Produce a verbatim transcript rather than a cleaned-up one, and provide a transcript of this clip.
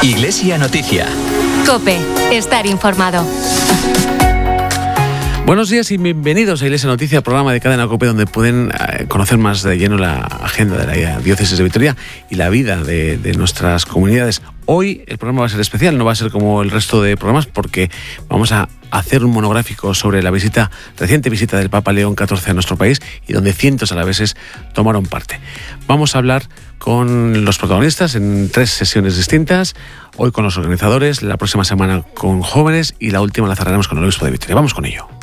Iglesia Noticia. COPE. Estar informado. Buenos días y bienvenidos a Iglesia Noticia, programa de Cadena COPE, donde pueden eh, conocer más de lleno la agenda de la Diócesis de Vitoria y la vida de, de nuestras comunidades. Hoy el programa va a ser especial, no va a ser como el resto de programas, porque vamos a hacer un monográfico sobre la visita, reciente visita del Papa León catorce a nuestro país, y donde cientos de alaveses tomaron parte. Vamos a hablar con los protagonistas en tres sesiones distintas, hoy con los organizadores, la próxima semana con jóvenes y la última la cerraremos con el obispo de Vitoria. Vamos con ello.